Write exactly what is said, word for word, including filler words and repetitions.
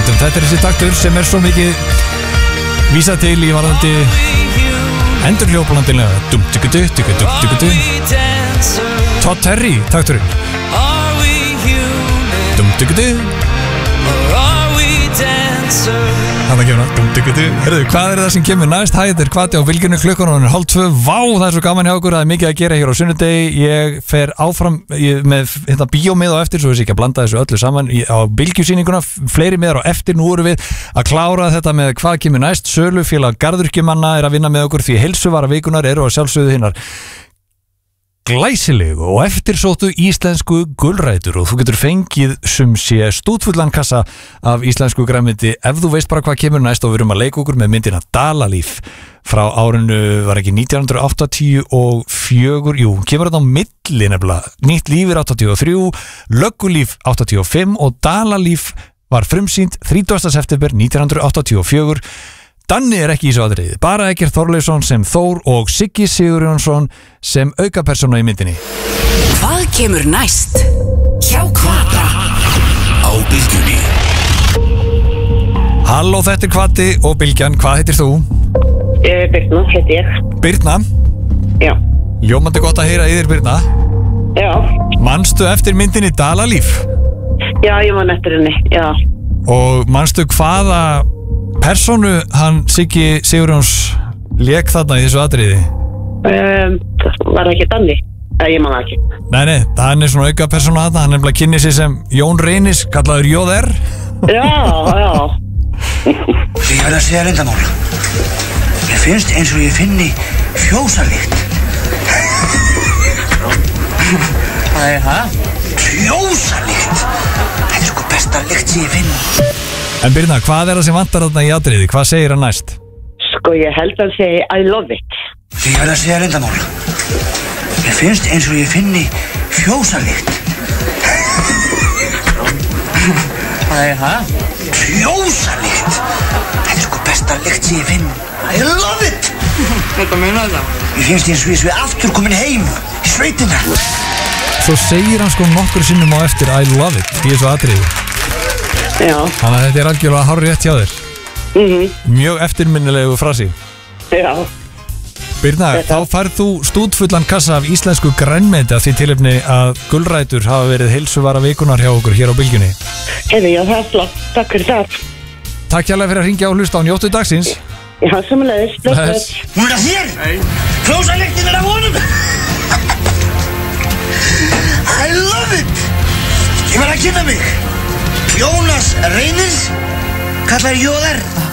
taktum. Þetta er þessi taktur sem er svo mikið vísa til í varðandi endurhljópalandilega dum tukutu tukutu tukutu Todd Terry takturinn dum tukutu Þannig kemur það dum tukutu Herðu, hvað er það sem kemur næst? Hæ, þetta er Hvati á Bylgjunni, klukkan og hann er hálf tvö. Vá, það er svo gaman hjá okkur, það er mikið að gera hér á sunnudegi. Ég fer áfram ég, með hérna bíómið á eftir, svo þess ekki að blanda þessu öllu saman í, á Bylgjusýninguna, fleiri miðar á eftir. Nú erum við að klára þetta með hvað kemur næst. Sölufélag garðyrkjumanna er að vinna með okkur því heilsuvara vikunar eru á sjálfsögðu hinnar glæsilegu og eftirsóttu íslensku gulrætur og þú getur fengið sem sé stútfullan kassa af íslensku grænmeti ef þú veist bara hvað kemur næst og við erum að leika okkur með myndina Dalalíf frá árinu, var ekki nítján hundruð áttatíu og fjögur, jú, kemur þetta á milli nefnilega, Nýtt líf er áttatíu og þrjú, Löggulíf áttatíu og fimm og Dalalíf var frumsýnt þrítugasta september nítján hundruð áttatíu og fjögur. Danni er ekki í svo aðriði, bara Eggert Þorleifsson sem Þór og Siggi Sigurjónsson sem aukapersóna í myndinni. Hvað kemur næst? Hjá Hvata á Bylgjunni. Halló, þetta er Hvati og Bylgjan, hvað heitir þú? Uh, Birna, heiti ég. Birna? Já. Ljómandi gott að heyra í þér, Birna. Já. Manstu eftir myndinni Dalalíf? Já, ég man eftir henni, já. Og manstu hvaða persónu hann Siggi Sigurjóns lék þarna í þessu atriði? Um, var það ekki Danni? Eða ég man það ekki. Nei, nei, hann er svona auka persóna þarna, hann er bara kynnið sér sem Jón Reynis, kallaður Jóðer. Já, já. Ég verð að segja leyndarmál. Mér finnst eins og ég finni fjósalykt. Hvað er það? Fjósalykt! Þetta er sko besta lykt sem ég finn. En Birna, hvað er það sem vantar þarna í atriði? Hvað segir hann næst? Sko, ég held að segja I love it. Ég verð að segja leyndarmál. Mér finnst eins og ég finni fjósalykt. Hvað er það? Fjósalykt! Þetta er sko besta lykt sem ég finn. I love it! Þetta meina þetta? Mér finnst eins og ég sé aftur komin heim í sveitina. Svo segir hann sko nokkur sinnum á eftir I love it í þessu atriði. Já. Þannig að þetta er algjörlega hárrétt hjá þér. Mhm. Mjög eftirminnilegu frasi. Já. Birna, Þetta. þá færð þú stútfullan kassa af íslensku grænmeti af því tilefni að gulrætur hafa verið heilsuvara vikunar hjá okkur hér á Bylgjunni. Heiði, já, það er flott. Takk fyrir það. Takk hérlega fyrir að hringja og hlusta á Njóttu dagsins. Já, samanlegis. Bless, Bless. bless. Hún er að þér! Nei. Fjósalyktin er að honum! I love it! Ég verð að kynna mig. Jónas Reynis, kallar Jóðar.